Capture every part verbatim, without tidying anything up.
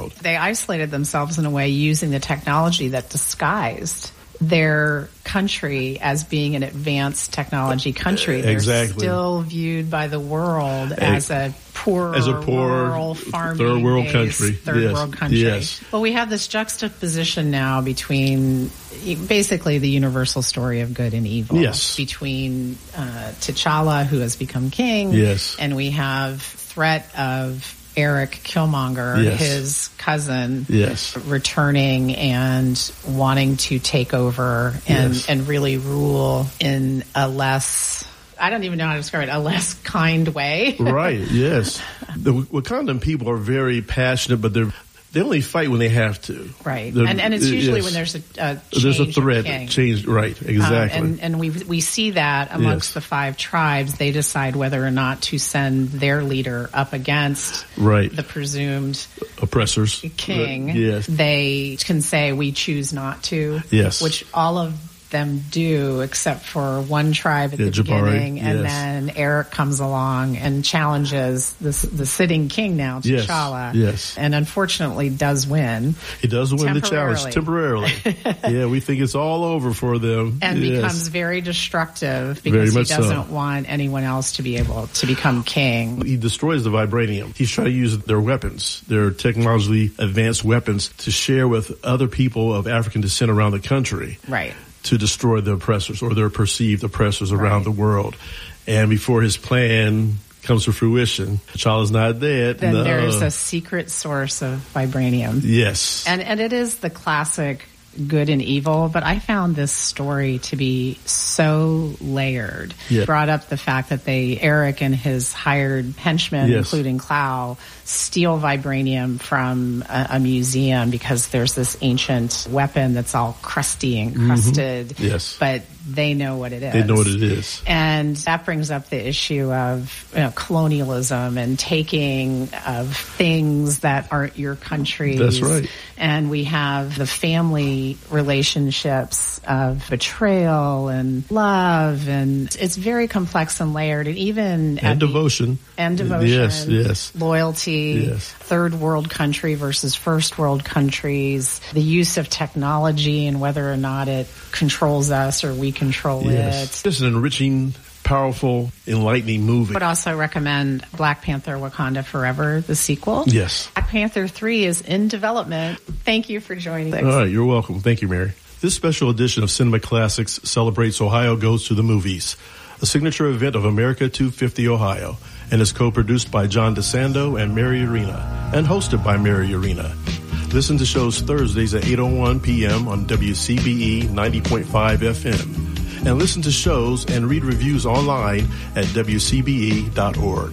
world. They isolated themselves in a way using the technology that disguised their country as being an advanced technology country. They're exactly. still viewed by the world as a poor, as a poor rural, farming third world based, country. Third yes. world country. Yes. But we have this juxtaposition now between basically the universal story of good and evil. Yes. Between uh, T'Challa, who has become king, yes. and we have threat of Eric Killmonger, yes. his cousin, yes. returning and wanting to take over and, yes. and really rule in a less, I don't even know how to describe it, a less kind way. Right, yes. The Wakandan people are very passionate, but they're they only fight when they have to. Right. And, and it's usually yes. when there's a, a change There's a threat. of king. Change, right, exactly. Um, and and we we see that amongst yes. the five tribes. They decide whether or not to send their leader up against right. the presumed oppressors. king. Right. Yes. They can say, we choose not to. Yes. Which all of them do, except for one tribe at yeah, the Jabari, beginning, and yes. then Eric comes along and challenges the the sitting king now, T'Challa, yes, yes. and unfortunately does win. He does win the challenge temporarily. Yeah, we think it's all over for them, and yes. becomes very destructive because very he doesn't so. want anyone else to be able to become king. He destroys the vibranium. He's trying to use their weapons, their technologically advanced weapons, to share with other people of African descent around the country. Right. To destroy the oppressors or their perceived oppressors around right. the world. And before his plan comes to fruition, T'Challa's not dead. Then no. there's a secret source of vibranium. Yes. And and it is the classic good and evil, but I found this story to be so layered. Yeah. Brought up the fact that they, Eric and his hired henchmen, yes. including Clow, steal vibranium from a, a museum because there's this ancient weapon that's all crusty and crusted. Mm-hmm. Yes. But they know what it is. They know what it is. And that brings up the issue of you know, colonialism and taking of things that aren't your country's. That's right. And we have the family relationships of betrayal and love, and it's very complex and layered, and even and devotion. The, and devotion. Yes, yes. Loyalty. Yes. Third world country versus first world countries. The use of technology and whether or not it controls us or we control yes. it. This is an enriching, powerful, enlightening movie. I would also recommend Black Panther Wakanda Forever, the sequel. Yes. Black Panther three is in development. Thank you for joining us. All right, you're welcome. Thank you, Mary. This special edition of Cinema Classics celebrates Ohio Goes to the Movies, a signature event of America two fifty Ohio, and is co-produced by John DeSando and Mary Arena, and hosted by Mary Arena. Listen to shows Thursdays at eight oh one p.m. on W C B E ninety point five F M. And listen to shows and read reviews online at W C B E dot org.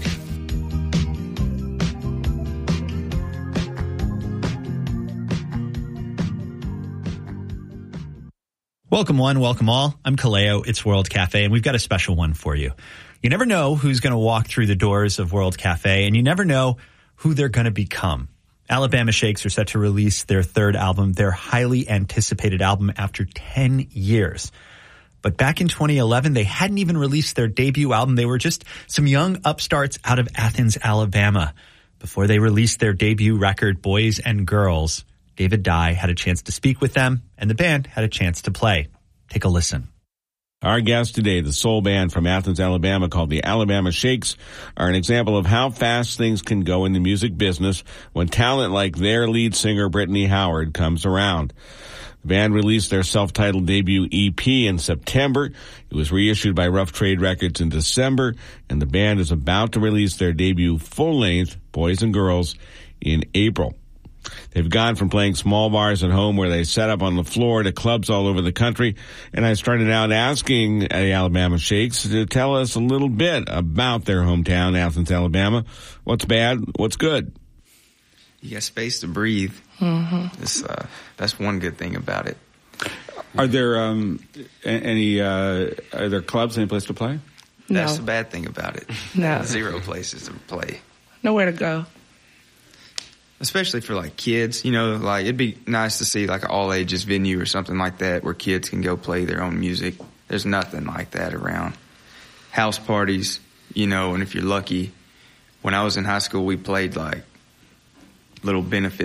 Welcome one, welcome all. I'm Kaleo. It's World Cafe, and we've got a special one for you. You never know who's going to walk through the doors of World Cafe, and you never know who they're going to become. Alabama Shakes are set to release their third album, their highly anticipated album, after ten years. But back in twenty eleven, they hadn't even released their debut album. They were just some young upstarts out of Athens, Alabama. Before they released their debut record, Boys and Girls, David Dye had a chance to speak with them, and the band had a chance to play. Take a listen. Our guests today, the soul band from Athens, Alabama, called the Alabama Shakes, are an example of how fast things can go in the music business when talent like their lead singer, Brittany Howard, comes around. The band released their self-titled debut E P in September. It was reissued by Rough Trade Records in December, and the band is about to release their debut full-length, Boys and Girls, in April. They've gone from playing small bars at home where they set up on the floor to clubs all over the country, and I started out asking the Alabama Shakes to tell us a little bit about their hometown, Athens, Alabama. What's bad? What's good? You got space to breathe. Mm-hmm. It's, uh, that's one good thing about it. Are there um, any uh, are there clubs, any place to play? That's No. the bad thing about it. No. Zero places to play. Nowhere to go. Especially for like kids, you know, like it'd be nice to see like an all ages venue or something like that where kids can go play their own music. There's nothing like that around. House parties, you know, and if you're lucky, when I was in high school, we played like little benefits for the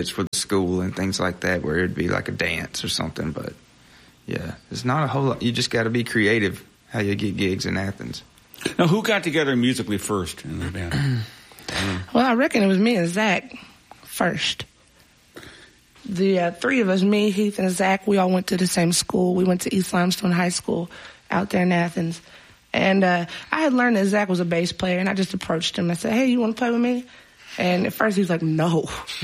school and things like that where it'd be like a dance or something. But yeah, there's not a whole lot. You just got to be creative how you get gigs in Athens. Now, who got together musically first in the band? Well, I reckon it was me and Zach first. The uh, three of us, me, Heath, and Zach, we all went to the same school. We went to East Limestone High School out there in Athens. And uh, I had learned that Zach was a bass player, and I just approached him. I said, hey, you want to play with me? And at first he was like, no.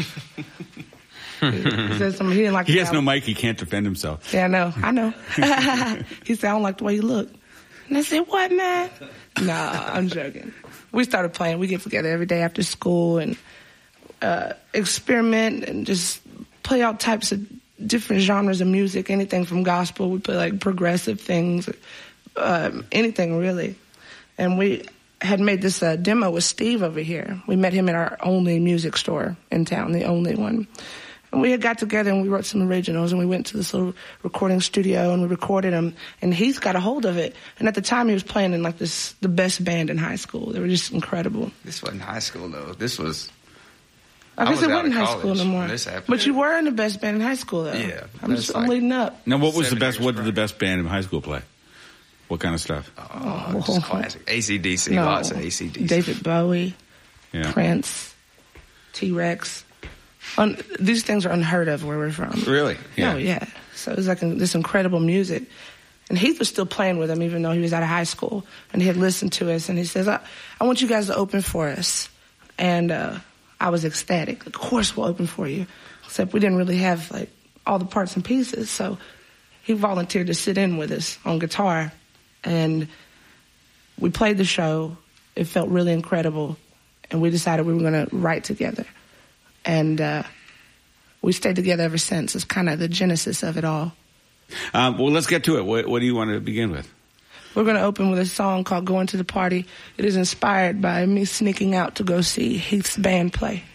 he, said something, he didn't like He has no mic. He can't defend himself. Yeah, I know. I know. He said, I don't like the way you look. And I said, what, man? Nah, I'm joking. We started playing. We get together every day after school and uh, experiment and just play all types of different genres of music, anything from gospel. We play like progressive things, um, anything really. And we had made this uh, demo with Steve over here. We met him at our only music store in town, the only one. And we had got together and we wrote some originals and we went to this little recording studio and we recorded them. And Heath got a hold of it. And at the time he was playing in like this, the best band in high school. They were just incredible. This wasn't high school though. This was... I guess I it wasn't high school no more. But you were in the best band in high school, though. Yeah. I'm just I'm leading up. Now, what was the best? What did the best band in high school play? What kind of stuff? Oh, just classic. A C D C, No. lots of A C D C. David Bowie, Yeah. Prince, T-Rex. Un- these things are unheard of where we're from. Really? Yeah. Oh, yeah. So it was like this incredible music. And Heath was still playing with them even though he was out of high school. And he had listened to us. And he says, I, I want you guys to open for us. And uh, I was ecstatic. Of course we'll open for you. Except we didn't really have like all the parts and pieces. So he volunteered to sit in with us on guitar. And we played the show. It felt really incredible. And we decided we were going to write together. And uh, we stayed together ever since. It's kind of the genesis of it all. Um, well, let's get to it. What, what do you want to begin with? We're going to open with a song called Going to the Party. It is inspired by me sneaking out to go see Heath's band play.